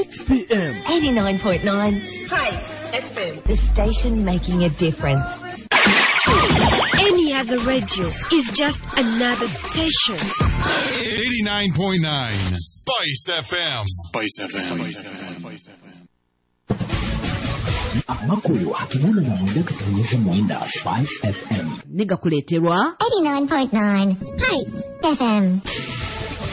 6 p.m. 89.9 Spice FM. The station making a difference. Any other radio is just another station. 89.9 Spice FM. Spice FM. Amakulu hakimuna na mwenda kutunyeza mwenda Spice FM. Niga kuleterwa 89.9 Spice FM.